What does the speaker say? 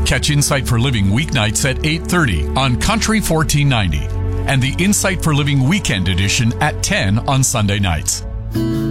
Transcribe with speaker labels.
Speaker 1: Catch Insight for Living weeknights at 8:30 on Country 1490 and the Insight for Living Weekend Edition at 10 on Sunday nights.